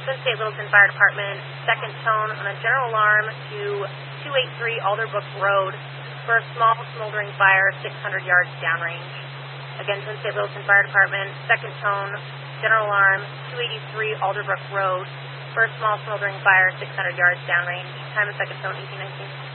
Twin State Littleton Fire Department, second tone on a general alarm to 283 Alderbrook Road for a small smoldering fire 600 yards downrange. Again, Twin State Littleton Fire Department, second tone, general alarm 283 Alderbrook Road for a small smoldering fire 600 yards downrange. Time of second tone 1819.